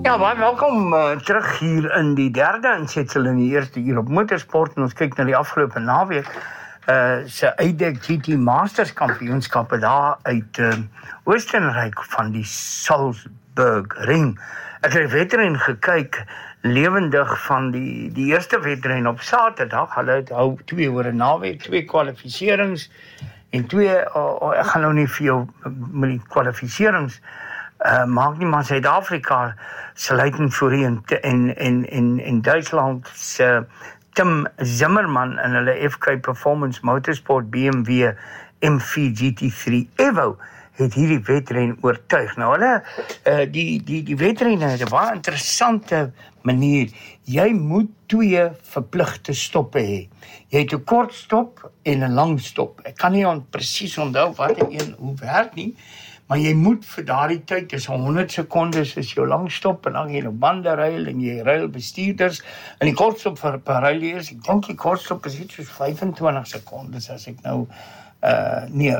Ja, baie welkom terug hier in die derde insetsel in die eerste uur op motorsport. En ons kyk na die afgelope naweek se ADAC GT Masters kampioenskappe daar uit Oostenryk van die Salzburg Ring. Ek het wedren gekyk lewendig van die eerste wedren op Saterdag. Hulle hou 2 oor 'n naweek, 2 kwalifiserings en 2 ek gaan nou nie vir jou met die kwalifiserings maak nie, maar Suid-Afrika se leiding voorie in Duitsland se Tim Zimmerman en hulle FK Performance Motorsport BMW M4 GT3 Evo het hierdie wedren oortuig. Nou hulle die wedren het 'n baie interessante manier. Jy moet 2 verpligte stoppe hê. Jy het 'n kort stop en 'n lang stop. Ek kan nie presies onthou watter een hoe werk nie. Maar jy moet vir daardie tyd, dis 100 sekondes is jou lang stop en dan jy nou bande ruil en jy ruil bestuurders en die kortstop vir ruiliers, ek dink die kortstop is iets soos 25 sekondes as ek nou nie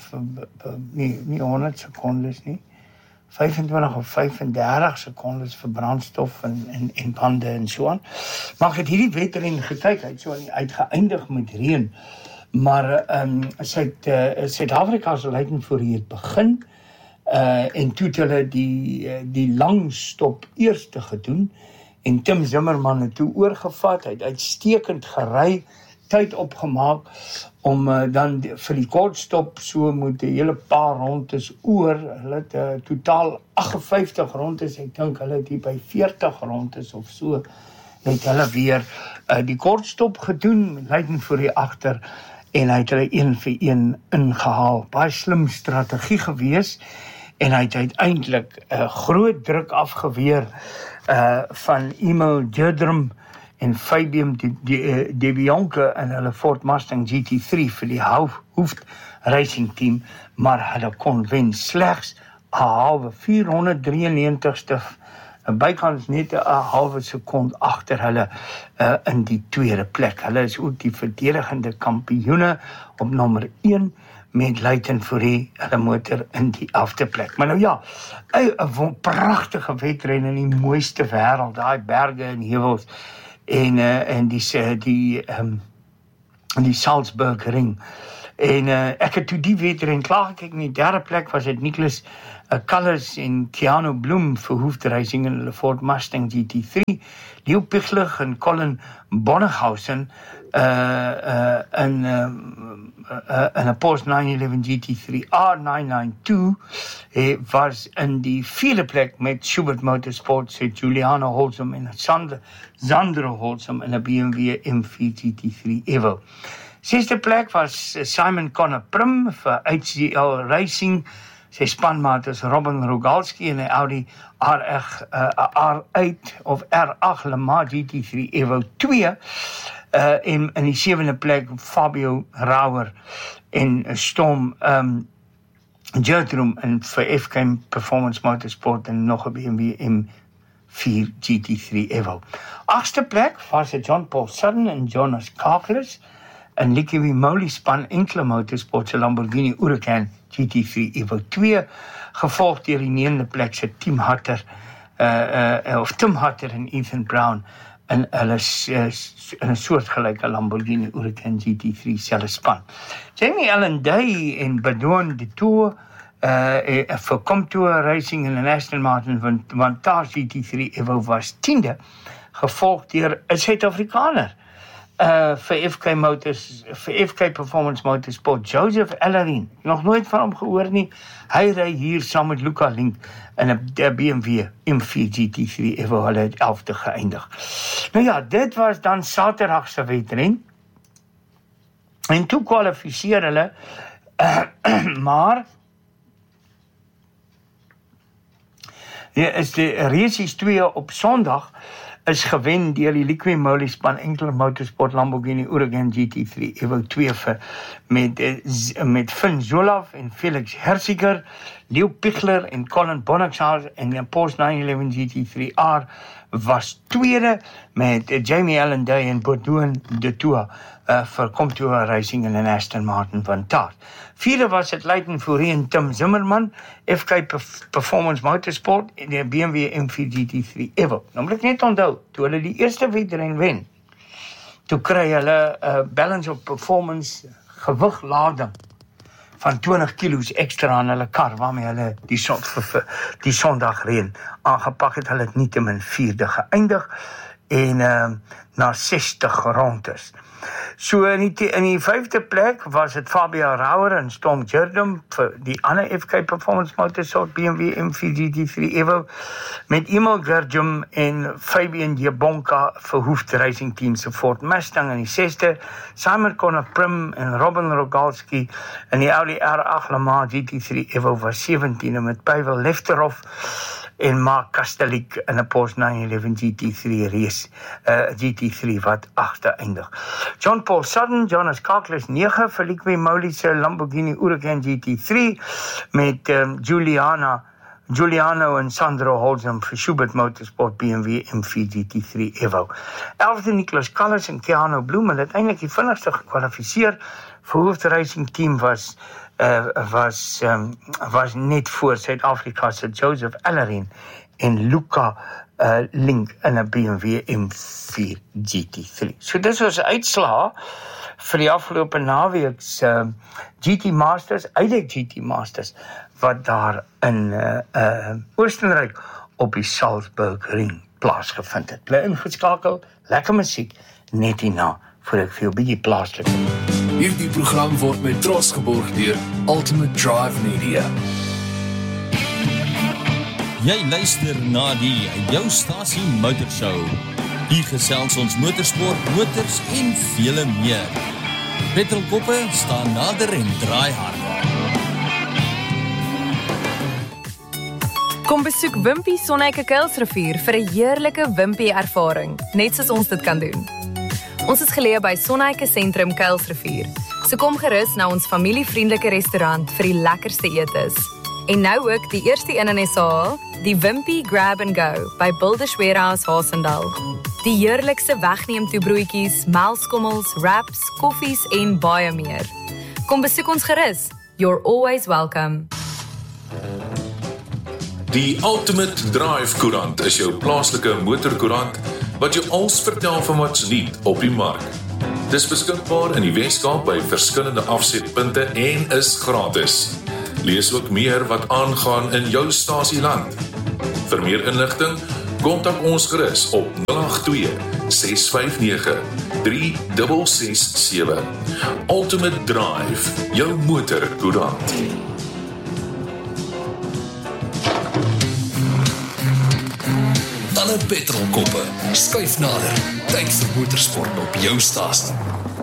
100 sekondes nie. 25 of 35 sekondes vir brandstof en bande en so aan. Maar ek het hierdie wedren gekyk, hy het so uitgeëindig met reën. Maar Suid-Afrika se leiding voor hier begin. En toe het hulle die lang stop eerste gedoen en Tim Zimmerman het toe oorgevat, hy het uitstekend gery, tyd opgemaak om dan vir die kort stop so moet 'n hele paar rondes oor, hulle het totaal 58 rondes, ek dink hulle het hier by 40 rondes of so, het hulle weer die kort stop gedoen, leiding voor die agter en hy het hulle 1 vir 1 ingehaal, baie slim strategie gewees. En hy het uiteindelik groot druk afgeweer van Emil Djerdrum en Fabian De Bianca en hulle Ford Mustang GT3 vir die Hooft Racing Team, maar hulle kon wen slegs 'n halwe 493ste, bykans net 'n halwe sekond agter hulle in die tweede plek. Hulle is ook die verdedigende kampioene op nommer 1 met Leighton Fourie, hulle motor in die afteplek. Maar nou ja, 'n pragtige wedren in die mooiste wêreld, daai berge en heuwels en die Salzburg Ring. En ek het toe die wedren klaar gekyk, in die derde plek was dit Nicholas Callas en Keanu Bloom vir Hooft Racing in hulle Ford Mustang GT3, Leo Pichler en Colin Bonnighausen in 'n Porsche 911 GT3 R992 was in die vierde plek met Schubert Motorsports, Juliano Holzum en Sandro Holzum in 'n BMW M4 GT3 Evo. Sesde plek was Simon Connor Prim vir HCL Racing. Sy spanmaat is Robin Rogalski in 'n Audi R8 of R8 Le Mans GT3 Evo 2. En in die 7de plek Fabio Rauer en Storm Djerdrum en vir FK Performance Motorsport en nog 'n BMW M4 GT3 Evo. 8ste plek was John Paul Sutton en Jonas Kakles en Licky Moly span enkele motorsport se Lamborghini Huracan GT3 Evo 2, gevolg deur die 9de plek se Tim Hutter en Ethan Brown in hulle in 'n soortgelyke Lamborghini Huracan GT3 selfe span. Jamie Allen Day en Badouin de Tour vir Comtour Racing en Aston Martin Vantage GT3 Evo was 10de, gevolg deur 'n Suid-Afrikaner vir FK Performance Motorsport, Joseph Ellerin. Nog nooit van hom gehoor nie. Hy ry hier saam met Luca Link in 'n BMW M4 GT3 Evo, hulle het 11de geëindig. Nou ja, dit was dan Saterdag se wedren. En toe kwalifiseer hulle, maar is die races 2 op Sondag is gewen deur die Liqui Moly span enkele motorsport Lamborghini Huracan GT3 Evo 2 met Finn Zolaf en Felix Herziger, Leo Pichler en Colin Bonnighausen en 'n Porsche 911 GT3 R was tweede met Jamie Allen Day en Baudouin de Tour vir Comtour Racing en een Aston Martin van Taart. Vierde was het Leighton Fourie en Tim Zimmerman, FK Performance Motorsport en die BMW M4 GT3 Evo. Nou moet ek net onthou, toe hulle die eerste wedren wen, toe kry hulle balance of performance gewiglading van 20 kilos extra aan hulle kar, waarmee hulle die sondagreën aangepak het. Hulle het nietemin vierde geëindig en na 60 rondes. So in die vijfde plek was het Fabio Rauer en Storm Jerdum vir die ander FK Performance Motorsport BMW M4 GT3 Evo met Emil Gerjum en Fabian Jabonka vir Hoofd Racing Team se Ford Mustang in die sesde, Simon Connor Prim en Robin Rogalski in die Audi R8 Le Mans GT3 Evo was 17e met Pavel Lefterov en Mark Kastelik in 'n Porsche 911 GT3 race, GT3 wat 8de eindig. John Paul Sutton, Jonas Kakles 9 vir Liqui Moly se Lamborghini Huracan GT3 met Giuliano en Sandro Holzem vir Schubert Motorsport BMW M4 GT3 Evo. 11de Nicholas Callas en Keanu Bloem, hulle het eintlik die vinnigste gekwalifiseer vir Hoofd Racing Team was net voor Suid-Afrika se Joseph Allerin en Luca Link in 'n BMW M4 GT3. So dis was uitslaa vir die afgelope naweek se GT Masters, eintlik GT Masters wat daar in Oostenryk op die Salzburg Ring plaasgevind het. Bly ingeskakel, lekker musiek net hierna voor ek vir jou 'n bietjie plaaslike. Hierdie program word met trots geborg deur Ultimate Drive Media. Jy luister na die Jou Stasie Motorshow. Hier gesels ons motorsport, motors en vele meer. Petrolkoppe staan nader en draai harder. Kom besoek Wimpy Sonneike Kuilsrivier vir 'n heerlike Wimpy ervaring, net soos ons dit kan doen. Ons is geleë by Sonneike Sentrum Kuilsrivier. So kom gerus na ons familievriendelike restaurant vir die lekkerste etes. En nou ook die eerste een in SA, die Wimpy Grab and Go by Builders Warehouse Haasendal. Die heerlikste wegneem toe broodjies, melkskommels, wraps, koffies en baie meer. Kom besoek ons gerus. You're always welcome. Die Ultimate Drive Koerant is jou plaaslike motorkoerant wat jou alles vertel van wat's nuut op die mark. Dis beskikbaar in die Weskaap by verskillende afsetpunte en is gratis. Lees ook meer wat aangaan in jou stasieland. Vir meer inligting, kontak ons gerus op 082 659 3667. Ultimate Drive, jou motorkoerant. Talle petrolkoppe, skuif nader, tyd vir motorsport op jou stasie.